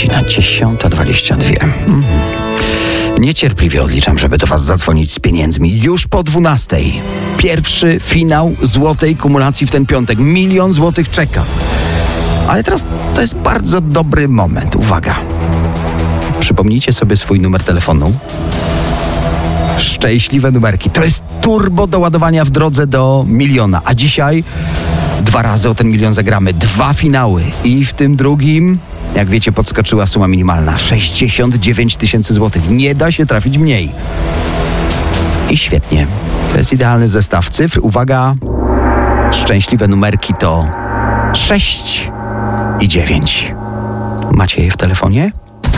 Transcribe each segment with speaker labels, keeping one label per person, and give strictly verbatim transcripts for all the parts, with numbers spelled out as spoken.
Speaker 1: godzina dziesiąta dwadzieścia dwa. Mhm. Niecierpliwie odliczam, żeby do was zadzwonić z pieniędzmi. Już po dwunastej. Pierwszy finał złotej kumulacji w ten piątek. Milion złotych czeka. Ale teraz to jest bardzo dobry moment. Uwaga. Przypomnijcie sobie swój numer telefonu. Szczęśliwe numerki. To jest turbo do ładowania w drodze do miliona. A dzisiaj dwa razy o ten milion zagramy. Dwa finały. I w tym drugim, jak wiecie, podskoczyła suma minimalna. sześćdziesiąt dziewięć tysięcy złotych. Nie da się trafić mniej. I świetnie. To jest idealny zestaw cyfr. Uwaga. Szczęśliwe numerki to sześć i dziewięć. Macie je w telefonie?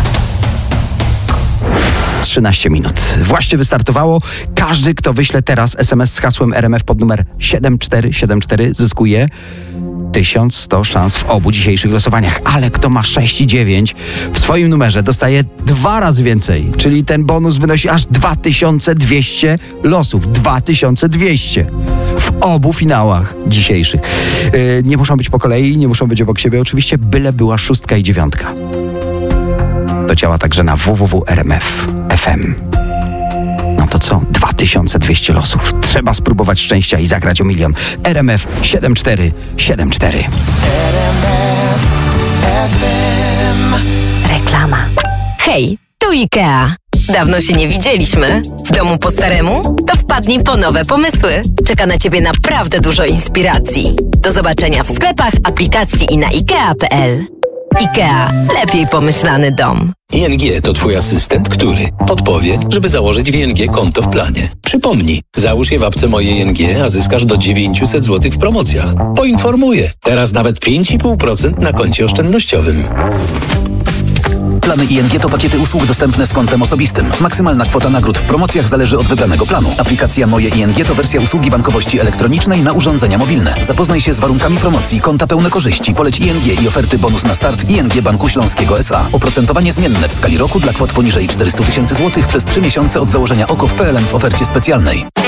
Speaker 1: trzynaście minut. Właśnie wystartowało. Każdy, kto wyśle teraz es em es z hasłem R M F pod numer siedem cztery siedem cztery, zyskuje tysiąc sto szans w obu dzisiejszych losowaniach. Ale kto ma sześć i dziewięć w swoim numerze, dostaje dwa razy więcej. Czyli ten bonus wynosi aż dwa tysiące dwieście losów. dwa tysiące dwieście w obu finałach dzisiejszych. Yy, nie muszą być po kolei, nie muszą być obok siebie. Oczywiście byle była szóstka i dziewiątka. To działa także na w w w kropka r m f kropka f m. No to co? dwa tysiące dwieście losów. Trzeba spróbować szczęścia i zagrać o milion. R M F siedem cztery siedem cztery.
Speaker 2: Reklama. Hej, tu IKEA. Dawno się nie widzieliśmy. W domu po staremu? To wpadnij po nowe pomysły. Czeka na ciebie naprawdę dużo inspiracji. Do zobaczenia w sklepach, aplikacji i na ikea kropka p l. IKEA. Lepiej pomyślany dom.
Speaker 3: I N G to twój asystent, który podpowie, żeby założyć w I N G konto w planie. Przypomnij, załóż je w apce Moje I N G, a zyskasz do dziewięćset złotych w promocjach. Poinformuję, teraz nawet pięć i pół procent na koncie oszczędnościowym.
Speaker 4: Plany I N G to pakiety usług dostępne z kontem osobistym. Maksymalna kwota nagród w promocjach zależy od wybranego planu. Aplikacja Moje I N G to wersja usługi bankowości elektronicznej na urządzenia mobilne. Zapoznaj się z warunkami promocji, konta pełne korzyści, poleć I N G i oferty bonus na start I N G Banku Śląskiego S A. Oprocentowanie zmienne w skali roku dla kwot poniżej czterysta tysięcy złotych przez trzy miesiące od założenia O K O w P L N w ofercie specjalnej.